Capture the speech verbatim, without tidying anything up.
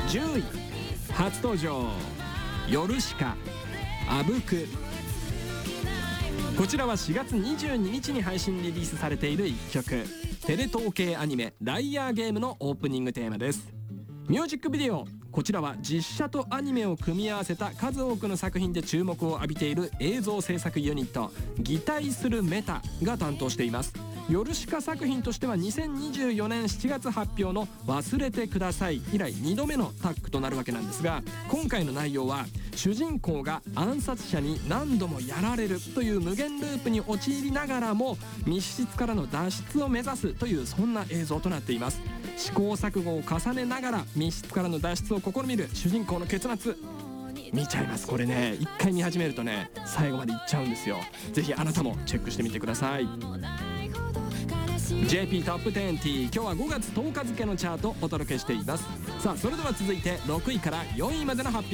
じゅうい初登場ヨルシカあぶく。こちらはしがつにじゅうににちに配信リリースされているいっきょく、テレ東系アニメ「ライアーゲーム」のオープニングテーマです。ミュージックビデオ、こちらは実写とアニメを組み合わせた数多くの作品で注目を浴びている映像制作ユニット擬態するメタが担当しています。ヨルシカ作品としてはにせんにじゅうよねんしちがつ発表の「忘れてください」以来にどめのタッグとなるわけなんですが、今回の内容は主人公が暗殺者に何度もやられるという無限ループに陥りながらも密室からの脱出を目指すという、そんな映像となっています。試行錯誤を重ねながら密室からの脱出を試みる主人公の結末、見ちゃいます。これね、一回見始めるとね最後までいっちゃうんですよ。ぜひあなたもチェックしてみてください。 ジェーピー トップじゅう、今日はごがつとおか付のチャートをお届けしています。さあそれでは続いてろくいからよんいまでの発表